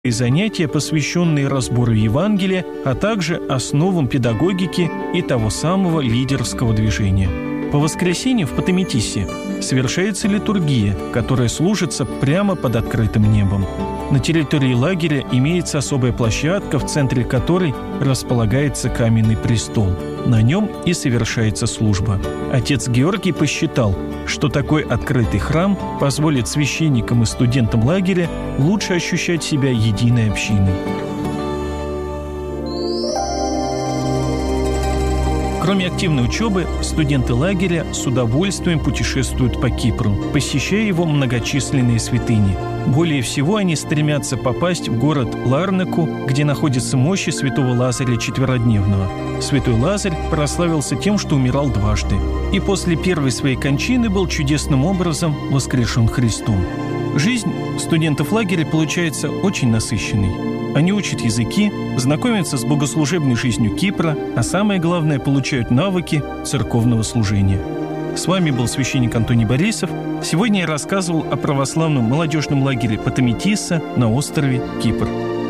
занятия, посвященные разбору Евангелия, а также основам педагогики и того самого лидерского движения. По воскресеньям в Потомитисе совершается литургия, которая служится прямо под открытым небом. На территории лагеря имеется особая площадка, в центре которой располагается каменный престол. На нем и совершается служба. Отец Георгий посчитал, что такой открытый храм позволит священникам и студентам лагеря лучше ощущать себя единой общиной. Кроме активной учебы, студенты лагеря с удовольствием путешествуют по Кипру, посещая его многочисленные святыни. Более всего они стремятся попасть в город Ларнаку, где находятся мощи святого Лазаря Четверодневного. Святой Лазарь прославился тем, что умирал дважды, и после первой своей кончины был чудесным образом воскрешен Христом. Жизнь студентов лагеря получается очень насыщенной. Они учат языки, знакомятся с богослужебной жизнью Кипра, а самое главное – получают навыки церковного служения. С вами был священник Антоний Борисов. Сегодня я рассказывал о православном молодежном лагере Потомитиса на острове Кипр.